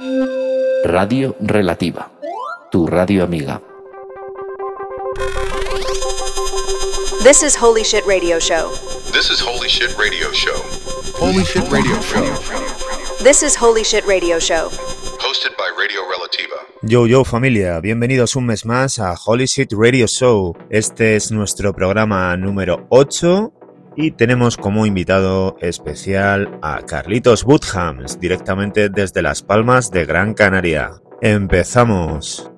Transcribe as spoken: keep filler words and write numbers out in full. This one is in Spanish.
Radio Relativa, tu radio amiga. This is Holy Shit Radio Show. This is Holy Shit Radio Show. Holy Shit Radio Show. This is Holy Shit Radio Show. Hosted by Radio Relativa. Yo, yo familia, bienvenidos un mes más a Holy Shit Radio Show. Este es nuestro programa número ocho y tenemos como invitado especial a Carlitos Woodhams, directamente desde Las Palmas de Gran Canaria. ¡Empezamos!